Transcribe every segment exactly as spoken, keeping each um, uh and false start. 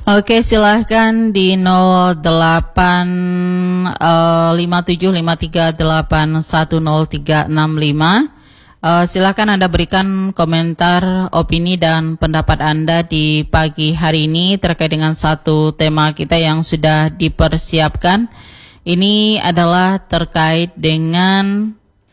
Oke, silahkan di nol delapan lima tujuh lima tiga delapan satu nol tiga enam lima. Uh, silahkan Anda berikan komentar, opini, dan pendapat Anda di pagi hari ini terkait dengan satu tema kita yang sudah dipersiapkan. Ini adalah terkait dengan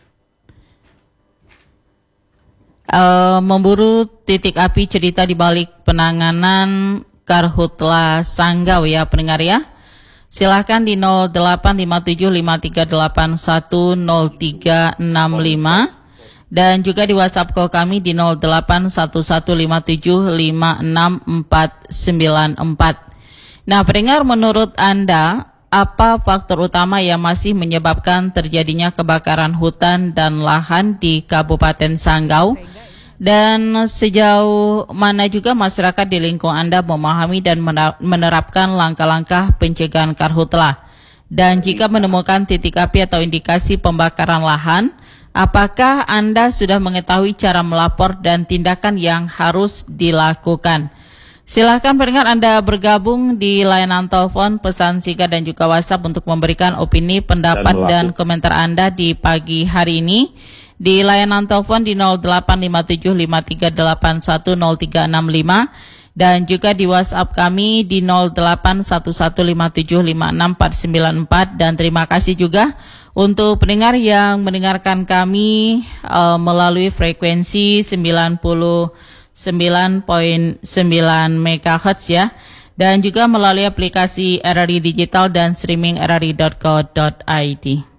uh, memburu titik api cerita di balik penanganan Karhutla Sanggau ya pendengar ya. Silahkan di nol delapan lima tujuh lima tiga delapan satu nol tiga enam lima dan juga di WhatsApp call kami di nol delapan satu satu lima tujuh lima enam empat sembilan empat. Nah pendengar, menurut Anda apa faktor utama yang masih menyebabkan terjadinya kebakaran hutan dan lahan di Kabupaten Sanggau? Dan sejauh mana juga masyarakat di lingkungan Anda memahami dan menerapkan langkah-langkah pencegahan karhutla? Dan jika menemukan titik api atau indikasi pembakaran lahan, apakah Anda sudah mengetahui cara melapor dan tindakan yang harus dilakukan? Silakan pendengar Anda bergabung di layanan telepon, pesan singkat dan juga WhatsApp untuk memberikan opini, pendapat dan, dan komentar Anda di pagi hari ini. Di layanan telepon di nol delapan lima tujuh lima tiga delapan satu nol tiga enam lima dan juga di WhatsApp kami di nol delapan satu satu lima tujuh lima enam empat sembilan empat. Dan terima kasih juga untuk pendengar yang mendengarkan kami uh, melalui frekuensi sembilan puluh sembilan koma sembilan megahertz ya, dan juga melalui aplikasi R R I Digital dan streaming r r i dot co dot i d.